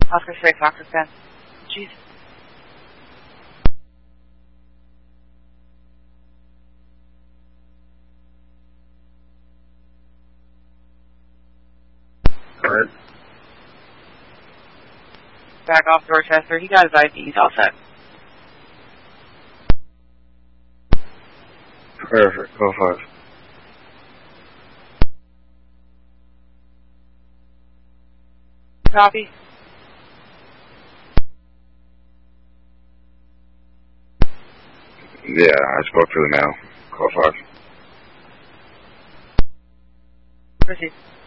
Oscar 6, Oscar 10. Jeez. Go ahead. Back off Dorchester. He got his ID. He's all set. Perfect. Go 5. Copy. Yeah, I spoke to the mail. Call 5. Proceed.